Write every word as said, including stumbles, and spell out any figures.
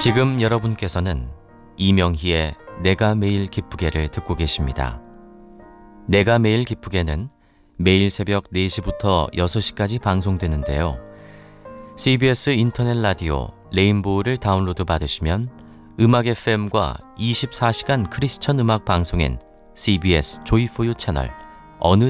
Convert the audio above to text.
지금 여러분께서는 이명희의 내가 매일 기쁘게를 듣고 계십니다. 내가 매일 기쁘게는 매일 새벽 네 시부터 여섯 시까지 방송되는데요. 씨비에스 인터넷 라디오 레인보우를 다운로드 받으시면 음악 에프엠과 이십사 시간 크리스천 음악 방송인 씨비에스 조이포유 채널 어느